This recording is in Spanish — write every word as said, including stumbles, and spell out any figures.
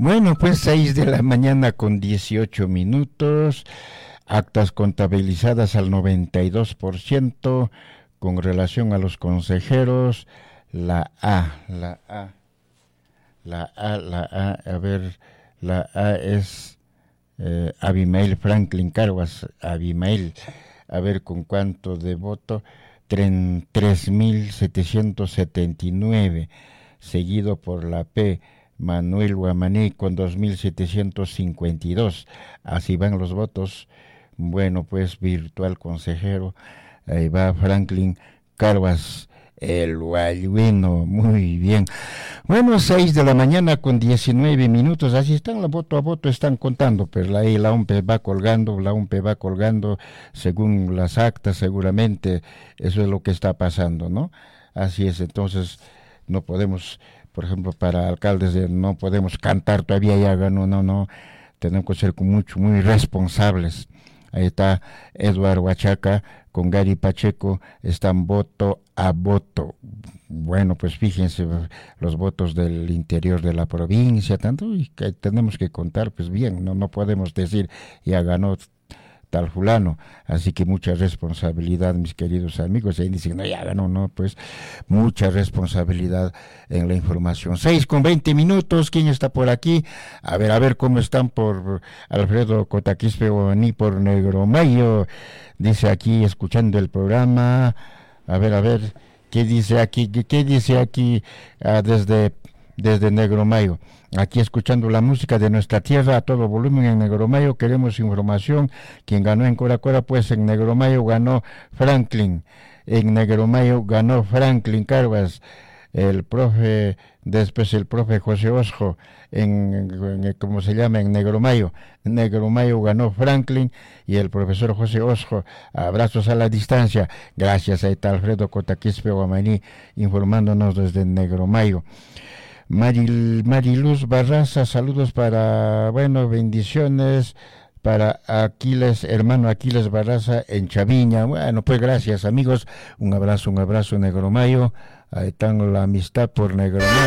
Bueno, pues seis de la mañana con dieciocho minutos, actas contabilizadas al noventa y dos por ciento con relación a los consejeros, la A, la A, la A, la A, a ver, la A es eh, Abimael Franklin Carguas, Abimael, a ver con cuánto de voto, tres mil setecientos setenta y nueve, seguido por la P, Manuel Guamaní con dos mil setecientos cincuenta y dos. Así van los votos. Bueno, pues virtual consejero, ahí va Franklin Carvas, el guayuino, muy bien. Bueno, seis de la mañana con diecinueve minutos, así están, la voto a voto están contando, pero ahí la U M P va colgando, la U M P va colgando según las actas, seguramente eso es lo que está pasando, ¿no? Así es, entonces no podemos, por ejemplo, para alcaldes de, no podemos cantar todavía ya ganó, no, no, tenemos que ser mucho, muy responsables. Ahí está Eduardo Huachaca con Gary Pacheco, están voto a voto. Bueno, pues fíjense los votos del interior de la provincia, tanto y que tenemos que contar, pues bien, no, no podemos decir ya ganó tal fulano, así que mucha responsabilidad, mis queridos amigos. Ahí dicen, no, ya ganó, no, pues mucha responsabilidad en la información. Seis con veinte minutos, ¿quién está por aquí? A ver, a ver cómo están por Alfredo Cotaquispe Guamaní, por Negromayo, dice aquí, escuchando el programa. A ver, a ver, ¿qué dice aquí? ¿Qué, qué dice aquí ah, desde, desde Negromayo? Aquí escuchando la música de nuestra tierra a todo volumen en Negromayo, queremos información. Quien ganó en Cora Cora, pues en Negromayo ganó Franklin, en Negromayo ganó Franklin Carvas, el profe, después el profe José Osjo, en, en, en ¿cómo se llama? En Negromayo, en Negromayo ganó Franklin y el profesor José Osjo, abrazos a la distancia. Gracias, ahí está Alfredo Cotaquispe Guamaní informándonos desde Negromayo. Maril, Mariluz Barraza, saludos para, bueno, bendiciones para Aquiles, hermano Aquiles Barraza en Chaviña. Bueno, pues gracias amigos, un abrazo, un abrazo Negromayo, ahí están la amistad por Negromayo.